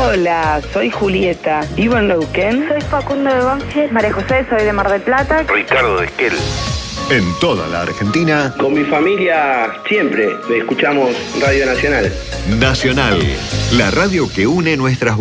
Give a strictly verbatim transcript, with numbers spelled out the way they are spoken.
Hola, soy Julieta, vivo en Neuquén. Soy Facundo de Banfield. María José, soy de Mar del Plata. Ricardo de Esquel. En toda la Argentina. Con mi familia siempre escuchamos Radio Nacional. Nacional, la radio que une nuestras voces.